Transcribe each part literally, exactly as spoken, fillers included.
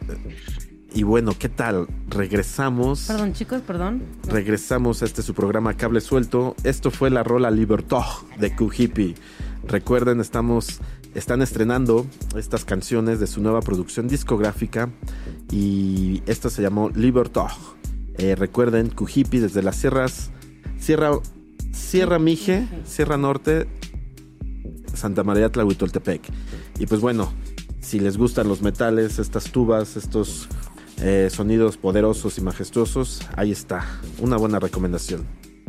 Y bueno, ¿qué tal? Regresamos. Perdón, chicos, perdón. Regresamos a este su programa Cable Suelto. Esto fue la rola Libertad de Q-Hippie. Recuerden, estamos, están estrenando estas canciones de su nueva producción discográfica. Y esta se llamó Libertad. Eh, recuerden, Q-Hippie desde las sierras. Sierra, Sierra Mije, Sierra Norte, Santa María Tlahuitoltepec. Y pues bueno, si les gustan los metales, estas tubas, estos eh, sonidos poderosos y majestuosos, ahí está, una buena recomendación.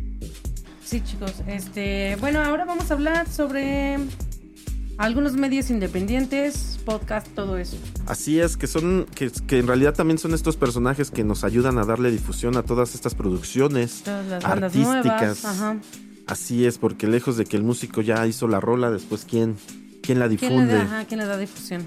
Sí, chicos, este, bueno, ahora vamos a hablar sobre algunos medios independientes, podcast, todo eso. Así es, que son, que, que en realidad también son estos personajes que nos ayudan a darle difusión a todas estas producciones todas las bandas artísticas. Nuevas, ajá. Así es, porque lejos de que el músico ya hizo la rola, después quién, quién la difunde. ¿Quién le da, ajá, quién le da difusión?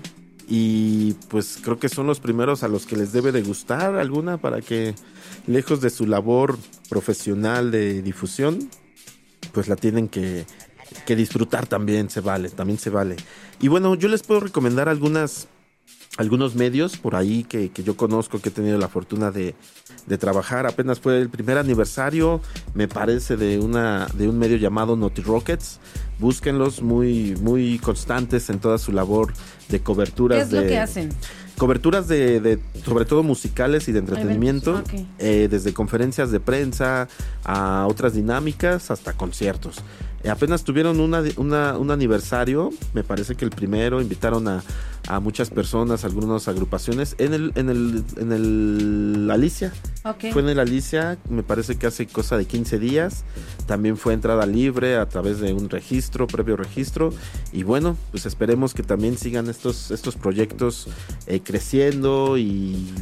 Y pues creo que son los primeros a los que les debe de gustar alguna, para que lejos de su labor profesional de difusión, pues la tienen que, que disfrutar también, se vale, también se vale. Y bueno, yo les puedo recomendar algunas, algunos medios por ahí que, que yo conozco, que he tenido la fortuna de, de trabajar. Apenas fue el primer aniversario, me parece, de una de un medio llamado Naughty Rockets. Búsquenlos, muy, muy constantes en toda su labor de coberturas. ¿Qué es de, lo que hacen? Coberturas de, de, sobre todo musicales y de entretenimiento, okay. eh, desde conferencias de prensa a otras dinámicas hasta conciertos. Eh, apenas tuvieron una, una, un aniversario, me parece que el primero, invitaron a, a muchas personas, algunas agrupaciones, en el, en el, en el Alicia. Okay. Fue en el Alicia, me parece que hace cosa de quince días. También fue entrada libre a través de un registro, previo registro. Y bueno, pues esperemos que también sigan estos, estos proyectos eh, creciendo y,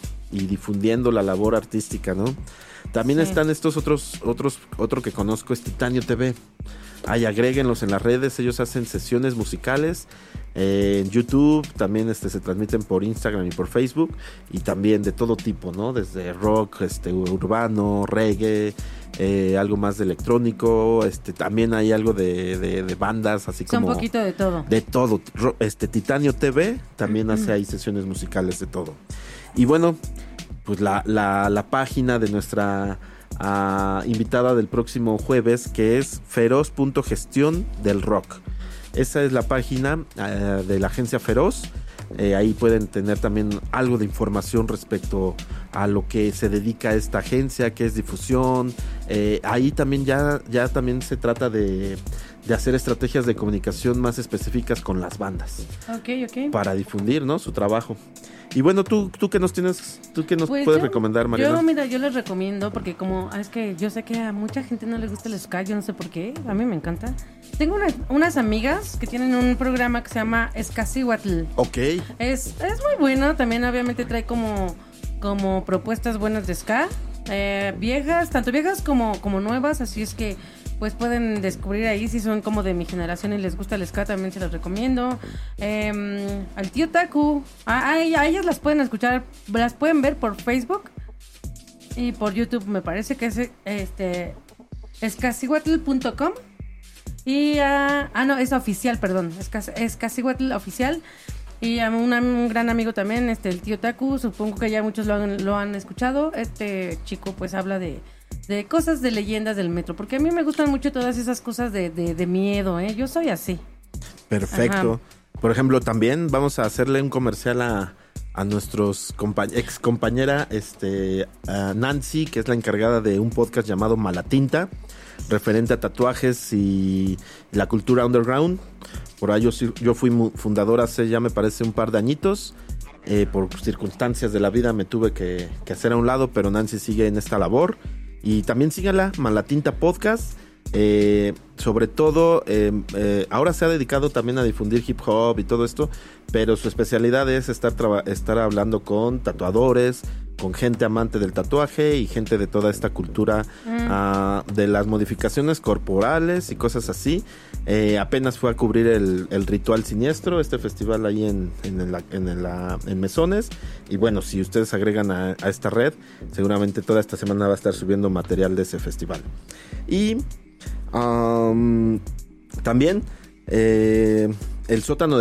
y difundiendo la labor artística, ¿no? También sí. Están estos otros, otros, otro que conozco es Titanio T V. Ahí agréguenlos en las redes, ellos hacen sesiones musicales eh, en YouTube, también este, se transmiten por Instagram y por Facebook, y también de todo tipo, ¿no? Desde rock, este, urbano, reggae, eh, algo más de electrónico, este, también hay algo de, de, de bandas, así como... Un poquito de todo. De todo, este, Titanio T V también uh-huh. hace ahí sesiones musicales de todo. Y bueno, pues la, la, la página de nuestra... Uh, invitada del próximo jueves, que es feroz punto gestión del rock. Esa es la página uh, de la agencia Feroz. Eh, ahí pueden tener también algo de información respecto a lo que se dedica a esta agencia, que es difusión. Eh, ahí también ya, ya también se trata de, de hacer estrategias de comunicación más específicas con las bandas. Ok, ok. Para difundir, ¿no?, su trabajo. Y bueno, tú, tú qué nos tienes, tú qué nos pues puedes yo, recomendar, Mariana. Yo, mira, yo les recomiendo, porque como es que yo sé que a mucha gente no le gusta el ska, yo no sé por qué, a mí me encanta. Tengo una, unas amigas que tienen un programa que se llama Escacihuatl. Ok. Es, es muy bueno, también obviamente trae como, como propuestas buenas de ska, eh, viejas, tanto viejas como, como nuevas, así es que pues pueden descubrir ahí si son como de mi generación y les gusta el ska, también se los recomiendo. Eh, al tío Taku, a, a, a ellas las pueden escuchar, las pueden ver por Facebook y por YouTube, me parece que es este escacihuatl punto com. Y uh, ah no, es oficial, perdón, Escacihuatl oficial. Y a un, un gran amigo también, este el tío Taku, supongo que ya muchos lo han, lo han escuchado. Este chico pues habla de de cosas de leyendas del metro, porque a mí me gustan mucho todas esas cosas de, de, de miedo, ¿eh? Yo soy así. Perfecto. Ajá. Por ejemplo, también vamos a hacerle un comercial a, a nuestros compa- ex compañera este, a Nancy, que es la encargada de un podcast llamado Malatinta, referente a tatuajes y la cultura underground. Por ahí yo, yo fui fundador hace ya me parece un par de añitos. Eh, por circunstancias de la vida me tuve que, que hacer a un lado, pero Nancy sigue en esta labor. Y también síganla, Malatinta Podcast. Eh, sobre todo, eh, eh, ahora se ha dedicado también a difundir hip hop y todo esto, pero su especialidad es estar, traba- estar hablando con tatuadores, con gente amante del tatuaje y gente de toda esta cultura mm. uh, de las modificaciones corporales y cosas así. Eh, apenas fue a cubrir el, el Ritual Siniestro, este festival ahí en, en, el, en, el, en Mesones. Y bueno, si ustedes agregan a, a esta red, seguramente toda esta semana va a estar subiendo material de ese festival. Y um, también eh, el sótano de